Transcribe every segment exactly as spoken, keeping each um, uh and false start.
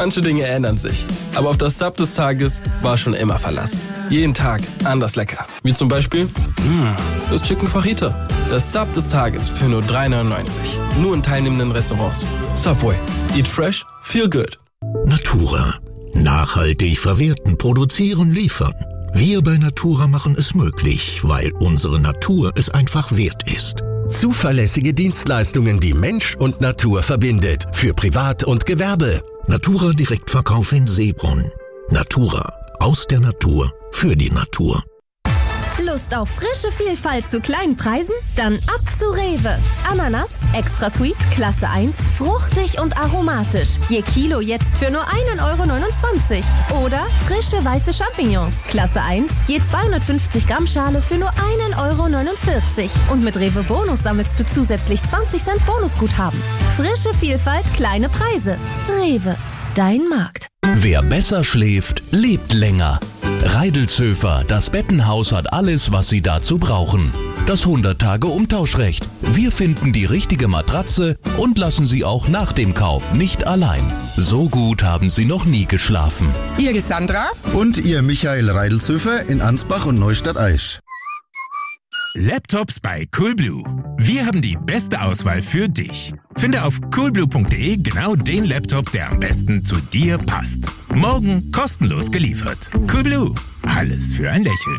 Manche Dinge ändern sich, aber auf das Sub des Tages war schon immer Verlass. Jeden Tag anders lecker. Wie zum Beispiel, mh, das Chicken Fajita. Das Sub des Tages für nur drei neunundneunzig. Nur in teilnehmenden Restaurants. Subway. Eat fresh, feel good. Natura. Nachhaltig verwerten, produzieren, liefern. Wir bei Natura machen es möglich, weil unsere Natur es einfach wert ist. Zuverlässige Dienstleistungen, die Mensch und Natur verbindet. Für Privat und Gewerbe. Natura Direktverkauf in Seebrunn. Natura. Aus der Natur. Für die Natur. Lust auf frische Vielfalt zu kleinen Preisen? Dann ab zu Rewe. Ananas, extra sweet, Klasse eins, fruchtig und aromatisch. Je Kilo jetzt für nur ein Euro neunundzwanzig. Oder frische weiße Champignons, Klasse eins, je zweihundertfünfzig Gramm Schale für nur ein Euro neunundvierzig. Und mit Rewe Bonus sammelst du zusätzlich zwanzig Cent Bonusguthaben. Frische Vielfalt, kleine Preise. Rewe, dein Markt. Wer besser schläft, lebt länger. Reidelzöfer, das Bettenhaus hat alles, was Sie dazu brauchen. Das hundert-Tage-Umtauschrecht. Wir finden die richtige Matratze und lassen Sie auch nach dem Kauf nicht allein. So gut haben Sie noch nie geschlafen. Ihr Sandra und ihr Michael Reidelzöfer in Ansbach und Neustadt-Aisch. Laptops bei Coolblue. Wir haben die beste Auswahl für dich. Finde auf coolblue punkt de genau den Laptop, der am besten zu dir passt. Morgen kostenlos geliefert. Coolblue. Alles für ein Lächeln.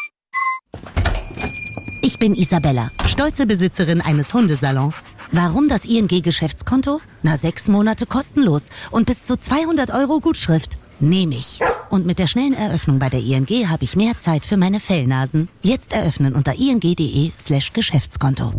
Ich bin Isabella, stolze Besitzerin eines Hundesalons. Warum das I N G-Geschäftskonto? Na, sechs Monate kostenlos und bis zu zweihundert Euro Gutschrift. Nehme ich. Und mit der schnellen Eröffnung bei der I N G habe ich mehr Zeit für meine Fellnasen. Jetzt eröffnen unter ing.de slash Geschäftskonto.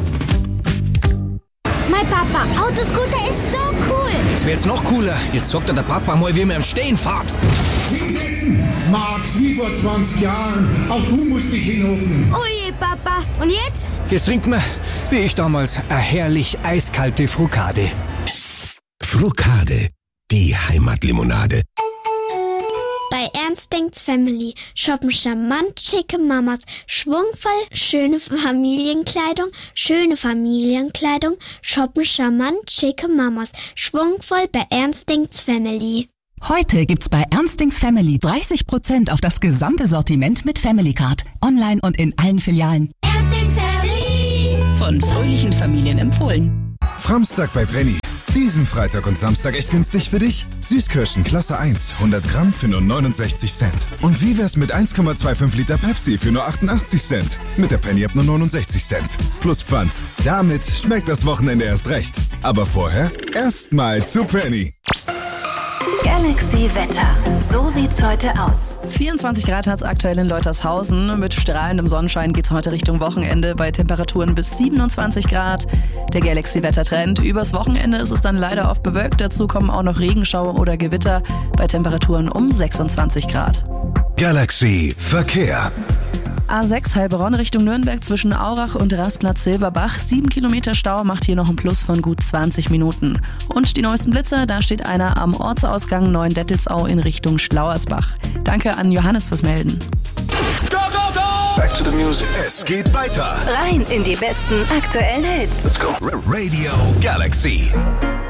Mein Papa, Autoscooter ist so cool. Jetzt wird's noch cooler. Jetzt sagt der Papa mal, wie man im Stehen fährt. Hinsetzen, Max, wie vor zwanzig Jahren. Auch du musst dich hinhocken. Oje, Papa. Und jetzt? Jetzt trinken wir, wie ich damals, eine herrlich eiskalte Frucade. Frucade, die Heimatlimonade. Bei Ernst Denkt's Family shoppen charmant schicke Mamas, schwungvoll schöne Familienkleidung, schöne Familienkleidung, shoppen charmant schicke Mamas, schwungvoll bei Ernst Denkt's Family. Heute gibt's bei Ernst Denkt's Family dreißig Prozent auf das gesamte Sortiment mit Family Card, online und in allen Filialen. Ernst Denkt's Family. Von fröhlichen Familien empfohlen. Framstag bei Penny. Diesen Freitag und Samstag echt günstig für dich? Süßkirschen Klasse eins, hundert Gramm für nur neunundsechzig Cent. Und wie wär's mit eins Komma fünfundzwanzig Liter Pepsi für nur achtundachtzig Cent? Mit der Penny ab nur neunundsechzig Cent. Plus Pfand. Damit schmeckt das Wochenende erst recht. Aber vorher erstmal zu Penny. Galaxy Wetter. So sieht's heute aus. vierundzwanzig Grad hat's aktuell in Leutershausen. Mit strahlendem Sonnenschein geht's heute Richtung Wochenende bei Temperaturen bis siebenundzwanzig Grad. Der Galaxy Wettertrend. Übers Wochenende ist es dann leider oft bewölkt. Dazu kommen auch noch Regenschauer oder Gewitter bei Temperaturen um sechsundzwanzig Grad. Galaxy Verkehr. A sechs Heilbronn Richtung Nürnberg zwischen Aurach und Rastplatz-Silberbach. Sieben Kilometer Stau macht hier noch ein Plus von gut zwanzig Minuten. Und die neuesten Blitzer, da steht einer am Ortsausgang Neuendettelsau in Richtung Schlauersbach. Danke an Johannes fürs Melden. Go, go, go! Back to the music. Es geht weiter. Rein in die besten aktuellen Hits. Let's go. Radio Galaxy.